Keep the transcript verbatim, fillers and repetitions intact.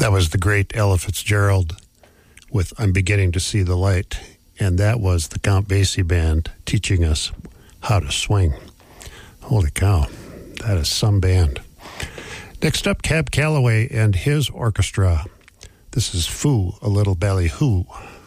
That was the great Ella Fitzgerald with I'm Beginning to See the Light. And that was the Count Basie Band teaching us how to swing. Holy cow, that is some band. Next up, Cab Calloway and his orchestra. This is Foo, a Little Ballyhoo.